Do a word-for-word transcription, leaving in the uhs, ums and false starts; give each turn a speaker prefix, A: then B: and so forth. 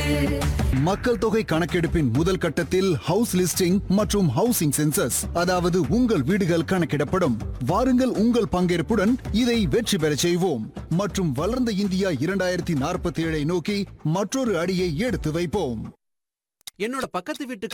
A: மக்கள் தொகை கணக்கெடுப்பின் முதல் கட்டத்தில் ஹவுஸ் லிஸ்டிங் மற்றும் ஹவுசிங் சென்சஸ், அதாவது உங்கள் வீடுகள் கணக்கிடப்படும். வாருங்கள், உங்கள் பங்கேற்புடன் இதை வெற்றி பெற செய்வோம் மற்றும் வளர்ந்த இந்தியா இரண்டாயிரத்தி நாற்பத்தி ஏழை நோக்கி மற்றொரு அடியை எடுத்து வைப்போம்.
B: என்னோட பக்கத்து வீட்டு